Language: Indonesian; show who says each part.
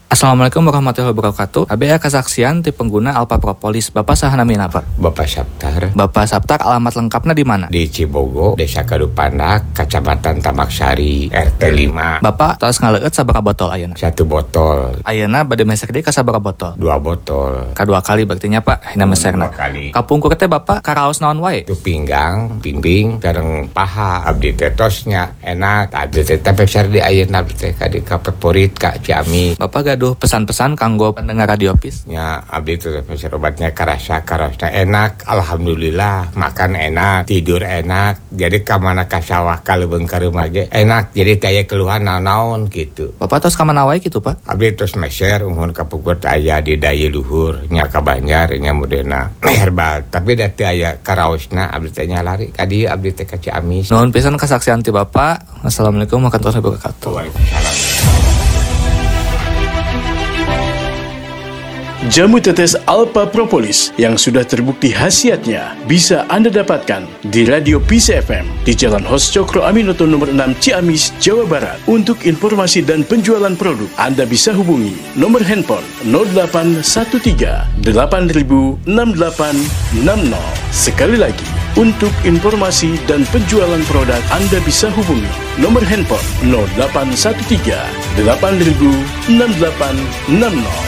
Speaker 1: Assalamualaikum warahmatullahi wabarakatuh. ABA kesaksian ti pengguna Alpha Propolis. Bapak saha namina apa?
Speaker 2: Bapak Saptar.
Speaker 1: Bapak Saptar, alamat lengkapnya di mana?
Speaker 2: Di Cibogo, Desa Kadupandak, Kecamatan Tamaksari, RT 5.
Speaker 1: Bapak tos ngaleueut sabaraha botol ayeuna?
Speaker 2: 1 botol.
Speaker 1: Ayeuna bade mesek deui ka sabaraha botol?
Speaker 2: 2 botol.
Speaker 1: Kadua kali berarti nya Pak, hina mesekna.
Speaker 2: 2 kali.
Speaker 1: Kapungkur teh Bapak karaos naon wae?
Speaker 2: Itu pinggang, pimbing, sareng paha. Abdi teh tosnya enak. Abdi teh tapesar di ayeuna teh ka di favorit ka Ciamis.
Speaker 1: Bapak gaduh pesan-pesan kanggo pendengar Radio Pis?
Speaker 2: Ya, abdi teh tapesar obatnya karasa enak. Alhamdulillah, makan enak, tidur enak. Jadi ka mana ka sawah ka leubeung ka rumah ge enak. Jadi teh aya keluhan naon gitu.
Speaker 1: Bapak tos ka mana wae kitu Pak?
Speaker 2: Abdi tos meser umuhun ka Pugut aya di daya luhur nya ka Banjar nya modena herbal. Tapi da teu aya karaosna abdi teh nya lari ka dieu abdi teh ka Ciamis.
Speaker 1: Nuhun pisan kesaksian ti Bapak. Assalamualaikum warahmatullahi wabarakatuh.
Speaker 2: Waalaikumsalam.
Speaker 3: Jamu tetes Alpha Propolis yang sudah terbukti khasiatnya bisa Anda dapatkan di Radio Peace FM di Jalan Hos Cokro Aminoto nomor 6 Ciamis, Jawa Barat. Untuk informasi dan penjualan produk, Anda bisa hubungi nomor handphone 0813 8000 6860. Sekali lagi, untuk informasi dan penjualan produk, Anda bisa hubungi nomor handphone 0813 8000 6860.